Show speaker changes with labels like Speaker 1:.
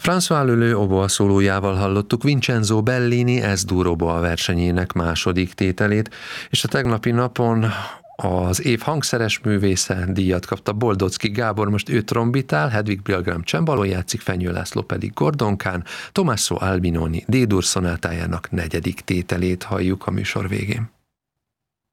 Speaker 1: François Leleux oboa szólójával hallottuk Vincenzo Bellini S-dur oboa versenyének második tételét, és a tegnapi napon az év hangszeres művésze díjat kapta Boldocki Gábor, most ő trombitál, Hedvig Pilgrim csembalón játszik, Fenyő László pedig gordonkán, Tommaso Albinoni D-dur szonátájának negyedik tételét halljuk a műsor végén.